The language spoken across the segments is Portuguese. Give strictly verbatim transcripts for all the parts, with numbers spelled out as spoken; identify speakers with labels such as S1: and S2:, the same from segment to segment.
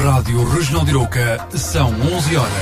S1: Rádio Regional de Arouca, são onze horas.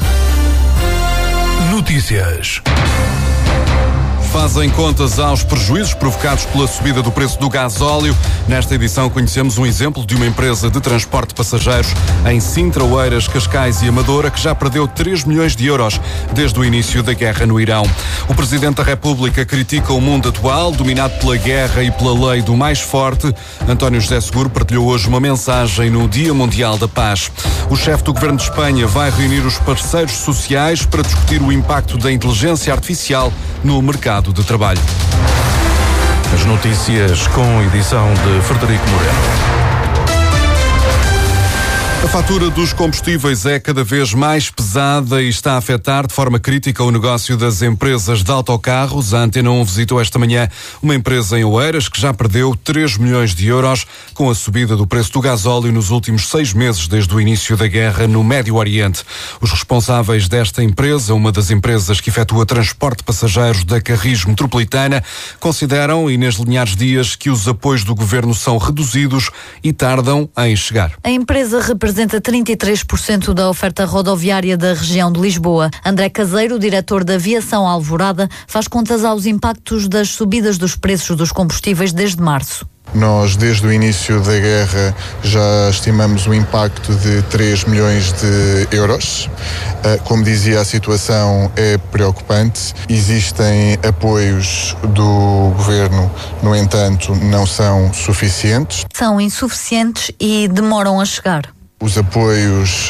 S1: Notícias. Fazem contas aos prejuízos provocados pela subida do preço do gasóleo. Nesta edição conhecemos um exemplo de uma empresa de transporte de passageiros em Sintra, Oeiras, Cascais e Amadora que já perdeu três milhões de euros desde o início da guerra no Irão. O Presidente da República critica o mundo atual, dominado pela guerra e pela lei do mais forte. António José Seguro partilhou hoje uma mensagem no Dia Mundial da Paz. O chefe do Governo de Espanha vai reunir os parceiros sociais para discutir o impacto da inteligência artificial no mercado de trabalho.
S2: As notícias com edição de Frederico Moreno.
S1: A fatura dos combustíveis é cada vez mais pesada e está a afetar de forma crítica o negócio das empresas de autocarros. A Antena um visitou esta manhã uma empresa em Oeiras que já perdeu três milhões de euros com a subida do preço do gasóleo nos últimos seis meses desde o início da guerra no Médio Oriente. Os responsáveis desta empresa, uma das empresas que efetua transporte de passageiros da Carris Metropolitana, consideram, Inês Linhares Dias, que os apoios do governo são reduzidos e tardam em chegar.
S3: A empresa representa representa trinta e três por cento da oferta rodoviária da região de Lisboa. André Caseiro, diretor da Aviação Alvorada, faz contas aos impactos das subidas dos preços dos combustíveis desde março.
S4: Nós, desde o início da guerra, já estimamos um impacto de três milhões de euros. Como dizia, a situação é preocupante. Existem apoios do governo, no entanto, não são suficientes.
S3: São insuficientes e demoram a chegar.
S4: Os apoios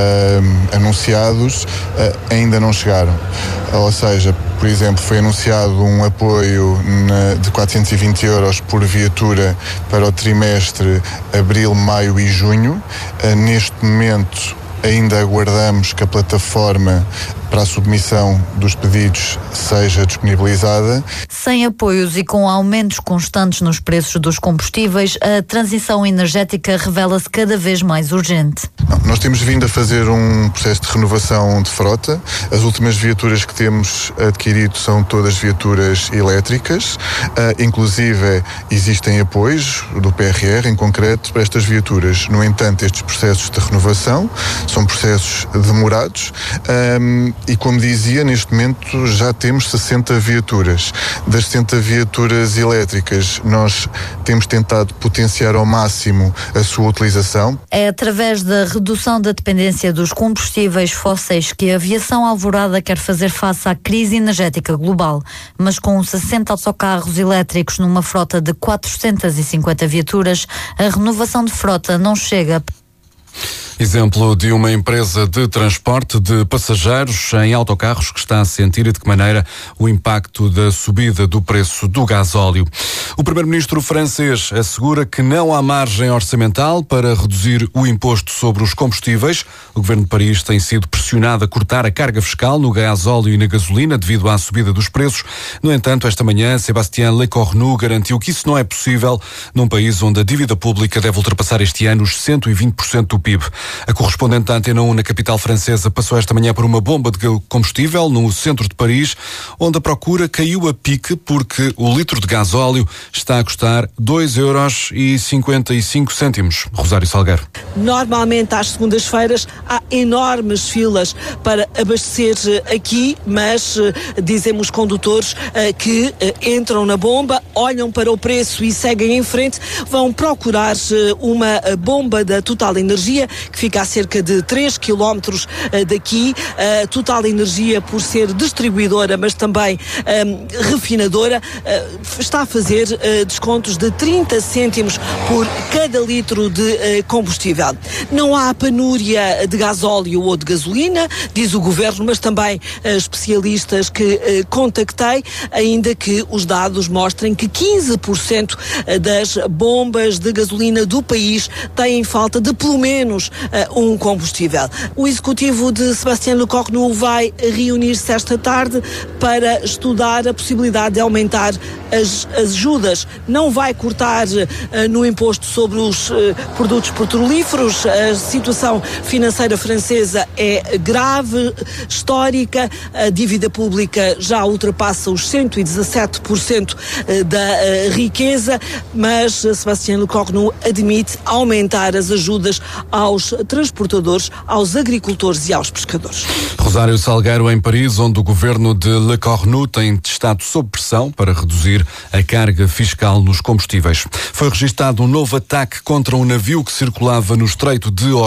S4: uh, anunciados uh, ainda não chegaram. Ou seja, por exemplo, foi anunciado um apoio na, de quatrocentos e vinte euros por viatura para o trimestre abril, maio e junho. Uh, neste momento ainda aguardamos que a plataforma para a submissão dos pedidos seja disponibilizada.
S3: Sem apoios e com aumentos constantes nos preços dos combustíveis, a transição energética revela-se cada vez mais urgente.
S4: Não, nós temos vindo a fazer um processo de renovação de frota. As últimas viaturas que temos adquirido são todas viaturas elétricas. Uh, inclusive, existem apoios do P R R, em concreto, para estas viaturas. No entanto, estes processos de renovação são processos demorados. Um, E, como dizia, neste momento já temos sessenta viaturas. Das sessenta viaturas elétricas, nós temos tentado potenciar ao máximo a sua utilização.
S3: É através da redução da dependência dos combustíveis fósseis que a Aviação Alvorada quer fazer face à crise energética global. Mas com sessenta autocarros elétricos numa frota de quatrocentas e cinquenta viaturas, a renovação de frota não chega.
S1: Exemplo de uma empresa de transporte de passageiros em autocarros que está a sentir e de que maneira o impacto da subida do preço do gasóleo. O primeiro-ministro francês assegura que não há margem orçamental para reduzir o imposto sobre os combustíveis. O governo de Paris tem sido pressionado a cortar a carga fiscal no gasóleo e na gasolina devido à subida dos preços. No entanto, esta manhã, Sébastien Lecornu garantiu que isso não é possível num país onde a dívida pública deve ultrapassar este ano os cento e vinte por cento do P I B. A correspondente da Antena um na capital francesa passou esta manhã por uma bomba de combustível no centro de Paris, onde a procura caiu a pique porque o litro de gasóleo está a custar dois euros e cinquenta e cinco cêntimos. Rosário Salgueiro.
S5: Normalmente às segundas-feiras há enormes filas para abastecer aqui, mas dizem os condutores que entram na bomba, olham para o preço e seguem em frente, vão procurar uma bomba da Total Energia que fica a cerca de três quilómetros uh, daqui. A uh, Total Energia, por ser distribuidora, mas também um, refinadora, uh, está a fazer uh, descontos de trinta cêntimos por cada litro de uh, combustível. Não há penúria de gasóleo ou de gasolina, diz o governo, mas também uh, especialistas que uh, contactei, ainda que os dados mostrem que quinze por cento das bombas de gasolina do país têm falta de pelo menos uh, um combustível. O executivo de Sébastien Lecornu vai reunir-se esta tarde para estudar a possibilidade de aumentar as, as ajudas. Não vai cortar uh, no imposto sobre os uh, produtos petrolíferos. A situação financeira francesa é grave, histórica. A dívida pública já ultrapassa os cento e dezassete por cento da uh, riqueza, mas Sébastien Lecornu admite aumentar as ajudas aos transportadores, aos agricultores e aos pescadores.
S1: Rosário Salgueiro, em Paris, onde o governo de Le Cornu tem estado sob pressão para reduzir a carga fiscal nos combustíveis. Foi registado um novo ataque contra um navio que circulava no Estreito de